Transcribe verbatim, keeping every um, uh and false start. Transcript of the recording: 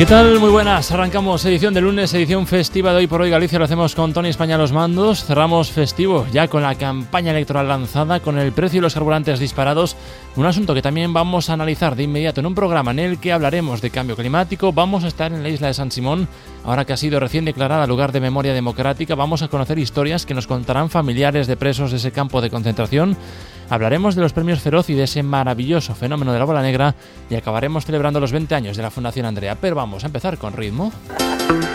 ¿Qué tal? Muy buenas. Arrancamos edición de lunes, edición festiva de Hoy por Hoy Galicia. Lo hacemos con Tony España a los mandos. Cerramos festivo ya con la campaña electoral lanzada, con el precio de los carburantes disparados. Un asunto que también vamos a analizar de inmediato en un programa en el que hablaremos de cambio climático. Vamos a estar en la isla de San Simón, ahora que ha sido recién declarada lugar de memoria democrática. Vamos a conocer historias que nos contarán familiares de presos de ese campo de concentración. Hablaremos de los premios Feroz y de ese maravilloso fenómeno de la bola negra y acabaremos celebrando los veinte años de la Fundación Andrea. Pero vamos a empezar con ritmo.